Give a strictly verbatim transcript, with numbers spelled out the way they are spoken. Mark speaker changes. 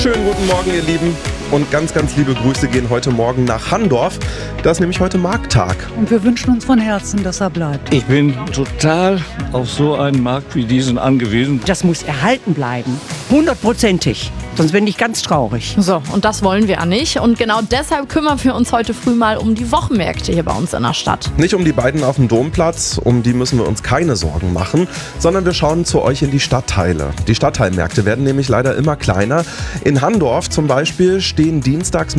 Speaker 1: Schönen guten Morgen, ihr Lieben. Und ganz, ganz liebe Grüße gehen heute Morgen nach Handorf. Da ist nämlich heute Markttag.
Speaker 2: Und wir wünschen uns von Herzen, dass er bleibt.
Speaker 3: Ich bin total auf so einen Markt wie diesen angewiesen.
Speaker 4: Das muss erhalten bleiben. Hundertprozentig. Sonst bin ich ganz traurig.
Speaker 5: So, und das wollen wir ja nicht. Und genau deshalb kümmern wir uns heute früh mal um die Wochenmärkte hier bei uns in der Stadt.
Speaker 1: Nicht um die beiden auf dem Domplatz, um die müssen wir uns keine Sorgen machen, sondern wir schauen zu euch in die Stadtteile. Die Stadtteilmärkte werden nämlich leider immer kleiner. In Handorf zum Beispiel stehen dienstags